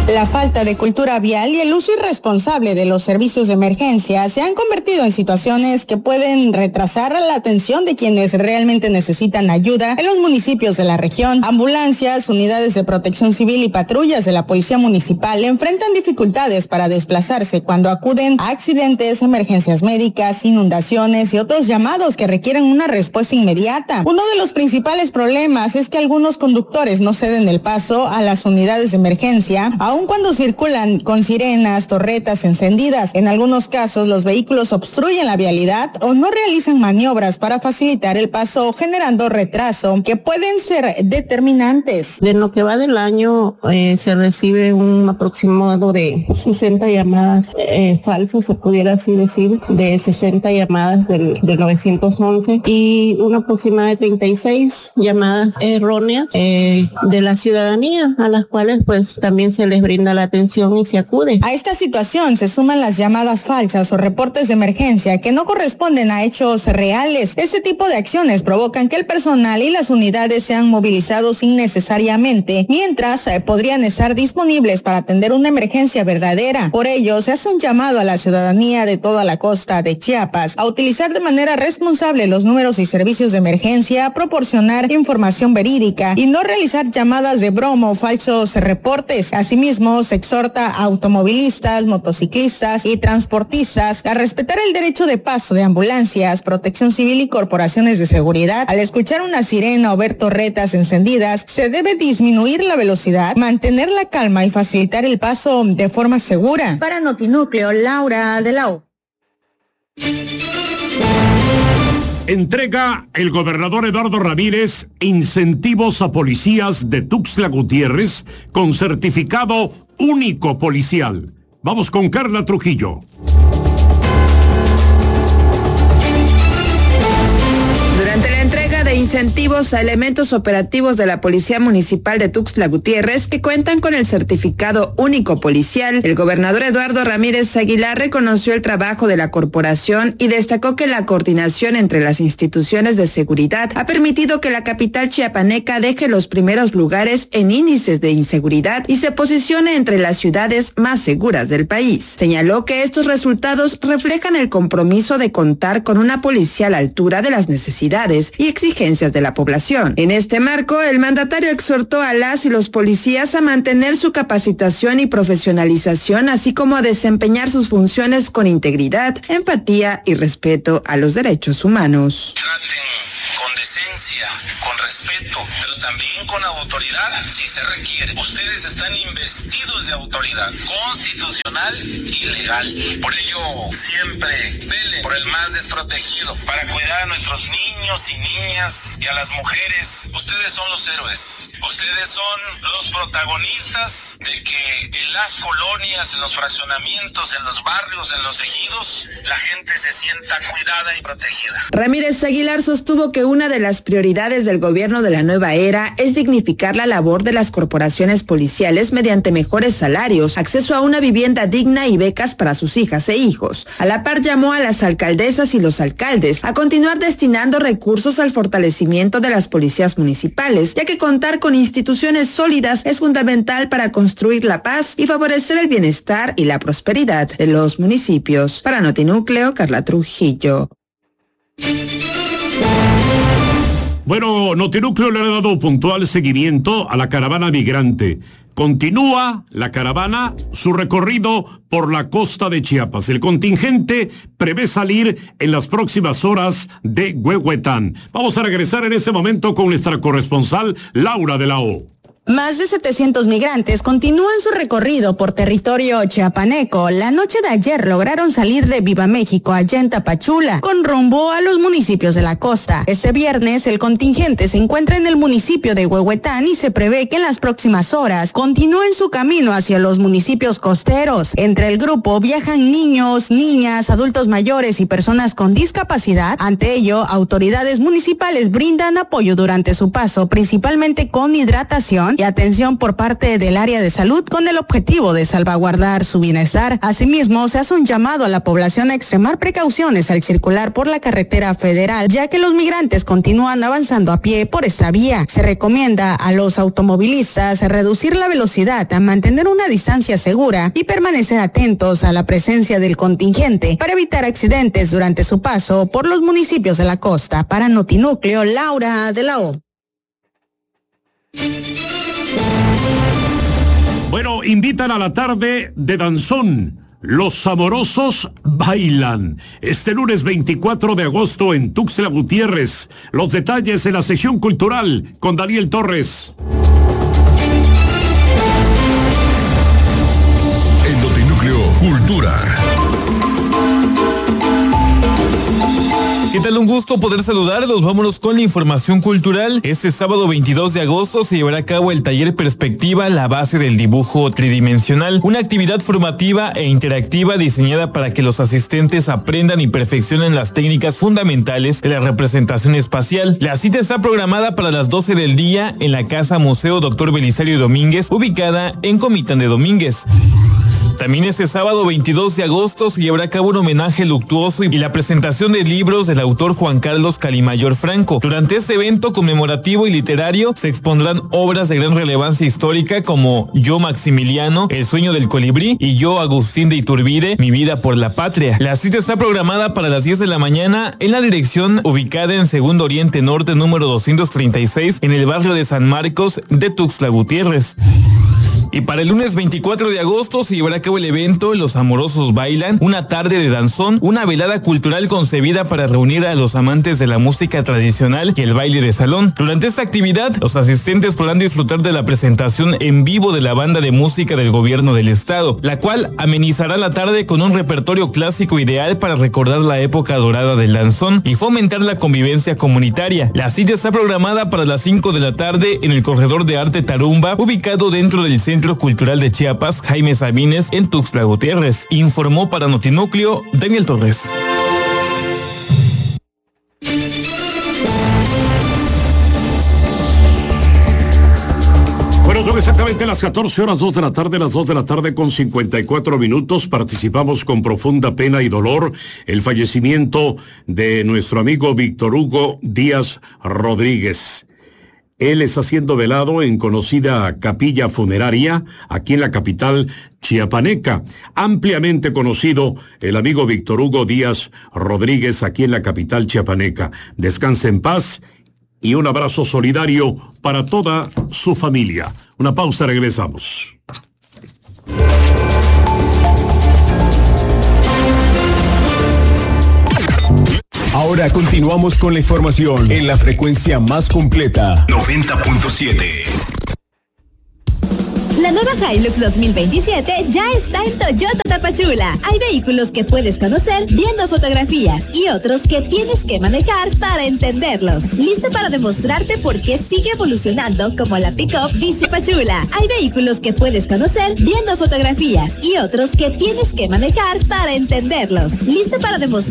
La falta de cultura vial y el uso irresponsable de los servicios de emergencia se han convertido en situaciones que pueden retrasar la atención de quienes realmente necesitan ayuda en los municipios de la región. Ambulancias, unidades de protección civil y patrullas de la policía municipal enfrentan dificultades para desplazarse cuando acuden a accidentes, emergencias médicas, inundaciones y otros llamados que requieren una respuesta inmediata. Uno de los principales problemas es que algunos conductores no ceden el paso a las unidades de emergencia, aun cuando circulan con sirenas, torretas encendidas. En algunos casos, los vehículos obstruyen la vialidad o no realizan maniobras para facilitar el paso, generando retraso que pueden ser determinantes. En lo que va del año, se recibe un aproximado de 60 llamadas falsas, se pudiera así decir, de 60 llamadas del 911 y una aproximada de 36 llamadas erróneas de la ciudadanía, a las cuales pues también se les brinda la atención y se acude. A esta situación se suman las llamadas falsas o reportes de emergencia que no corresponden a hechos reales. Este tipo de acciones provocan que el personal y las unidades sean movilizados innecesariamente, mientras podrían estar disponibles para atender una emergencia verdadera. Por ello, se hace un llamado a la ciudadanía de toda la costa de Chiapas a utilizar de manera responsable los números y servicios de emergencia, proporcionar información verídica y no realizar llamadas de broma o falsos reportes. Asimismo, se exhorta a automovilistas, motociclistas y transportistas a respetar el derecho de paso de ambulancias, protección civil y corporaciones de seguridad. Al escuchar una sirena o ver torretas encendidas, se debe disminuir la velocidad, mantener la calma y facilitar el paso de forma segura. Para Notinúcleo, Laura de la O. Entrega el gobernador Eduardo Ramírez incentivos a policías de Tuxtla Gutiérrez con certificado único policial. Vamos con Carla Trujillo. De incentivos a elementos operativos de la Policía Municipal de Tuxtla Gutiérrez que cuentan con el certificado único policial, el gobernador Eduardo Ramírez Aguilar reconoció el trabajo de la corporación y destacó que la coordinación entre las instituciones de seguridad ha permitido que la capital chiapaneca deje los primeros lugares en índices de inseguridad y se posicione entre las ciudades más seguras del país. Señaló que estos resultados reflejan el compromiso de contar con una policía a la altura de las necesidades y exigencias de la población. En este marco, el mandatario exhortó a las y los policías a mantener su capacitación y profesionalización, así como a desempeñar sus funciones con integridad, empatía y respeto a los derechos humanos. Con decencia, con respeto, pero también con autoridad si se requiere. Ustedes están investidos de autoridad constitucional y legal. Por ello, siempre velen por el más desprotegido para cuidar a nuestros niños y niñas y a las mujeres. Ustedes son los héroes. Ustedes son los protagonistas de que en las colonias, en los fraccionamientos, en los barrios, en los ejidos, la gente se sienta cuidada y protegida. Ramírez Aguilar sostuvo que una de las prioridades del gobierno de la nueva era es dignificar la labor de las corporaciones policiales mediante mejores salarios, acceso a una vivienda digna y becas para sus hijas e hijos. A la par llamó a las alcaldesas y los alcaldes a continuar destinando recursos al fortalecimiento de las policías municipales, ya que contar con instituciones sólidas es fundamental para construir la paz y favorecer el bienestar y la prosperidad de los municipios. Para Notinúcleo, Carla Trujillo. Bueno, Notinúcleo le ha dado puntual seguimiento a la caravana migrante. Continúa la caravana su recorrido por la costa de Chiapas. El contingente prevé salir en las próximas horas de Huehuetán. Vamos a regresar en ese momento con nuestra corresponsal Laura de la O. Más de 700 migrantes continúan su recorrido por territorio chiapaneco. La noche de ayer lograron salir de Viva México allá en Tapachula, con rumbo a los municipios de la costa. Este viernes el contingente se encuentra en el municipio de Huehuetán y se prevé que en las próximas horas continúen su camino hacia los municipios costeros. Entre el grupo viajan niños, niñas, adultos mayores y personas con discapacidad. Ante ello, autoridades municipales brindan apoyo durante su paso, principalmente con hidratación, y atención por parte del área de salud con el objetivo de salvaguardar su bienestar. Asimismo, se hace un llamado a la población a extremar precauciones al circular por la carretera federal, ya que los migrantes continúan avanzando a pie por esta vía. Se recomienda a los automovilistas reducir la velocidad, a mantener una distancia segura y permanecer atentos a la presencia del contingente para evitar accidentes durante su paso por los municipios de la costa. Para Notinúcleo, Laura de la O. Bueno, invitan a la tarde de danzón. Los Amorosos bailan. Este lunes 24 de agosto en Tuxtla Gutiérrez. Los detalles en la sección cultural con Daniel Torres. En Notinúcleo Cultura. ¿Qué tal? Un gusto poder saludarlos. Vámonos con la información cultural. Este sábado 22 de agosto se llevará a cabo el taller Perspectiva, la base del dibujo tridimensional, una actividad formativa e interactiva diseñada para que los asistentes aprendan y perfeccionen las técnicas fundamentales de la representación espacial. La cita está programada para las 12 del día en la Casa Museo Dr. Belisario Domínguez, ubicada en Comitán de Domínguez. También este sábado 22 de agosto se llevará a cabo un homenaje luctuoso y la presentación de libros del autor Juan Carlos Calimayor Franco. Durante este evento conmemorativo y literario se expondrán obras de gran relevancia histórica como Yo Maximiliano, El sueño del colibrí y Yo Agustín de Iturbide, Mi vida por la patria. La cita está programada para las 10 de la mañana en la dirección ubicada en Segundo Oriente Norte número 236 en el barrio de San Marcos de Tuxtla Gutiérrez. Y para el lunes 24 de agosto se llevará a cabo el evento Los Amorosos Bailan, una tarde de danzón, una velada cultural concebida para reunir a los amantes de la música tradicional y el baile de salón. Durante esta actividad, los asistentes podrán disfrutar de la presentación en vivo de la banda de música del gobierno del estado, la cual amenizará la tarde con un repertorio clásico ideal para recordar la época dorada del danzón y fomentar la convivencia comunitaria. La cita está programada para las 5 de la tarde en el Corredor de Arte Tarumba, ubicado dentro del Centro Cultural de Chiapas Jaime Sabines en Tuxtla Gutiérrez. Informó para Notinúcleo Daniel Torres. Bueno, son exactamente las 14 horas, 2 de la tarde, las 2 de la tarde con 54 minutos. Participamos con profunda pena y dolor el fallecimiento de nuestro amigo Víctor Hugo Díaz Rodríguez. Él está siendo velado en conocida capilla funeraria aquí en la capital chiapaneca. Ampliamente conocido el amigo Víctor Hugo Díaz Rodríguez aquí en la capital chiapaneca. Descanse en paz y un abrazo solidario para toda su familia. Una pausa, regresamos. Ahora continuamos con la información en la frecuencia más completa. 90.7. La nueva Hilux 2027 ya está en Toyota Tapachula. Hay vehículos que puedes conocer viendo fotografías y otros que tienes que manejar para entenderlos. Listo para demostrarte por qué sigue evolucionando como la pick-up dice Tapachula. Hay vehículos que puedes conocer viendo fotografías y otros que tienes que manejar para entenderlos. Listo para demostrar